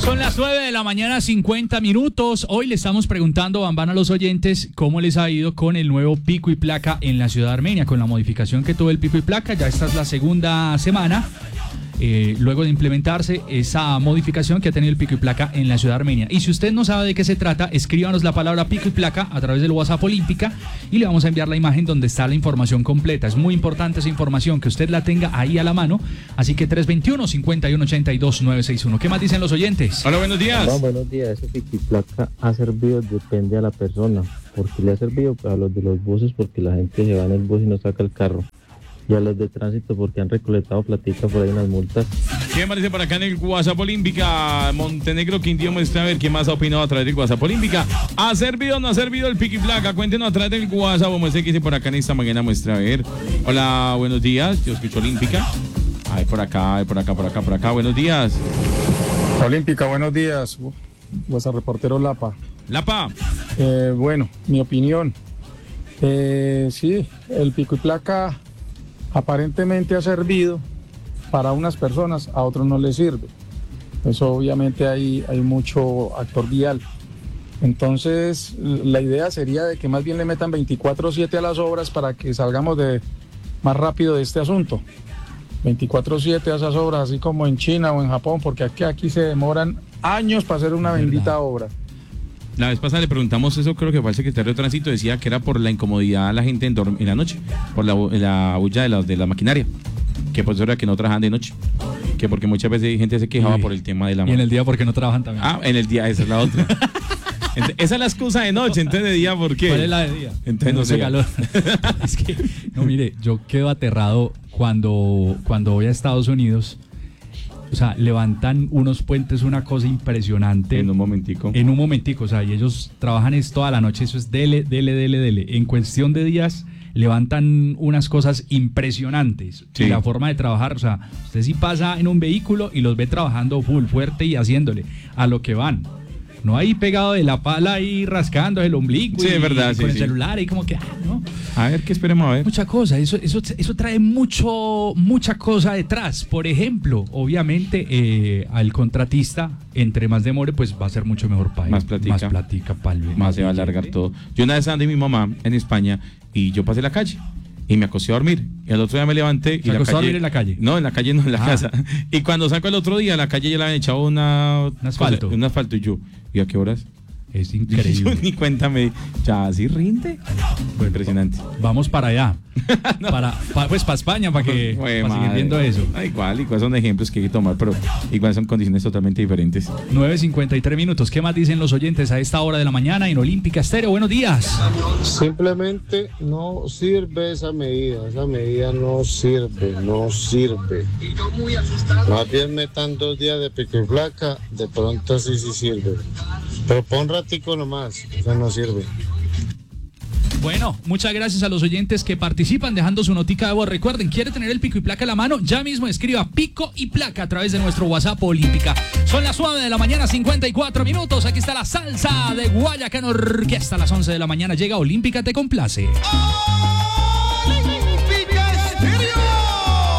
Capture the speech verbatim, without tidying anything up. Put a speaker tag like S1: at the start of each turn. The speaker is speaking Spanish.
S1: Son las nueve de la mañana, cincuenta minutos. Hoy le estamos preguntando, Bambán, a los oyentes cómo les ha ido con el nuevo pico y placa en la ciudad de Armenia, con la modificación que tuvo el pico y placa. Ya esta es la segunda semana. Eh, luego de implementarse esa modificación que ha tenido el pico y placa en la ciudad de Armenia. Y si usted no sabe de qué se trata, escríbanos la palabra pico y placa a través del WhatsApp Olímpica y le vamos a enviar la imagen donde está la información completa. Es muy importante esa información, que usted la tenga ahí a la mano. Así que tres dos uno, cinco uno ocho dos, nueve seis uno. ¿Qué más dicen los oyentes?
S2: Hola, buenos días.
S3: No, buenos días. Ese pico y placa ha servido, depende a la persona. Porque le ha servido a los de los buses, porque la gente se va en el bus y no saca el carro. Y a los de tránsito porque han recolectado platica por ahí en las multas.
S2: ¿Qué más dice por acá en el WhatsApp Olímpica? Montenegro Quindío muestra a ver qué más ha opinado a través del WhatsApp Olímpica. ¿Ha servido o no ha servido el pico y placa? Cuéntenos a través del WhatsApp o muestre qué dice por acá en esta mañana, muestra a ver. Hola, buenos días, yo escucho Olímpica. Ay, por acá, ay, por acá, por acá, por acá, buenos días.
S4: Olímpica, buenos días. WhatsApp reportero Lapa.
S2: Lapa.
S4: Eh, bueno, mi opinión. Eh, sí, el pico y placa aparentemente ha servido para unas personas, a otros no les sirve. Eso obviamente hay, hay mucho actor vial. Entonces, la idea sería de que más bien le metan veinticuatro siete a las obras para que salgamos de más rápido de este asunto. veinticuatro siete a esas obras, así como en China o en Japón, porque aquí, aquí se demoran años para hacer una bendita obra.
S2: La vez pasada le preguntamos eso, creo que fue el secretario de Tránsito, decía que era por la incomodidad a la gente en, dorm- en la noche, por la, la bulla de la, de la maquinaria, que por eso era que no trabajan de noche, que porque muchas veces gente se quejaba
S1: y,
S2: por el tema de la...
S1: Y en el día porque no trabajan también.
S2: Ah, en el día, esa es la otra. Entonces, esa es la excusa de noche, entonces de día, ¿por qué?
S1: ¿Cuál es la de día?
S2: Entonces
S1: no
S2: no
S1: sé
S2: sé.
S1: calor. Es que, no, mire, yo quedo aterrado cuando, cuando voy a Estados Unidos. O sea, levantan unos puentes, una cosa impresionante.
S2: En un momentico.
S1: En un momentico, o sea, y ellos trabajan es toda la noche, eso es dele, dele, dele, dele. En cuestión de días levantan unas cosas impresionantes.
S2: Sí.
S1: Y la forma de trabajar, o sea, usted sí pasa en un vehículo y los ve trabajando full, fuerte y haciéndole a lo que van. No ahí pegado de la pala ahí rascando el ombligo.
S2: Sí,
S1: y,
S2: es verdad,
S1: y
S2: sí,
S1: con el
S2: sí.
S1: celular y como que, ah, ¿no?
S2: A ver, ¿qué esperemos a ver?
S1: Mucha cosa, eso, eso, eso trae mucho, mucha cosa detrás. Por ejemplo, obviamente, eh, al contratista, entre más demore, pues va a ser mucho mejor para él.
S2: Más platica.
S1: Más platica para él.
S2: Más se va a alargar todo. Yo una vez andé mi mamá en España y yo pasé la calle y me acosté a dormir. Y al otro día me levanté y
S1: ¿Se
S2: la
S1: acostó a
S2: calle...
S1: dormir en la calle?
S2: No, en la calle no, en la
S1: Ah.
S2: casa. Y cuando saco el otro día, la calle ya le habían echado una...
S1: Un asfalto.
S2: Un asfalto y yo, ¿y a qué horas?
S1: Es
S2: Yo
S1: increíble.
S2: ni cuenta me di. Ya, así rinde. Fue impresionante.
S1: Vamos para allá. no. para, pa, pues para España, para que
S2: Fue
S1: para seguir
S2: madre.
S1: viendo eso.
S2: Ah, igual, igual son ejemplos que hay que tomar, pero igual son condiciones totalmente diferentes.
S1: nueve cincuenta y tres minutos. ¿Qué más dicen los oyentes a esta hora de la mañana en Olímpica Estéreo? Buenos días.
S5: Simplemente no sirve esa medida, esa medida no sirve, no sirve. Más bien metan dos días de pico y placa, de pronto sí sí sirve. Pero pon un ratico nomás, eso no sirve.
S1: Bueno, muchas gracias a los oyentes que participan dejando su notica de voz. Recuerden, ¿quiere tener el pico y placa a la mano? Ya mismo escriba pico y placa a través de nuestro WhatsApp Olímpica. Son las nueve de la mañana, cincuenta y cuatro minutos. Aquí está la salsa de Guayacán Orquesta. A las once de la mañana llega Olímpica Te Complace.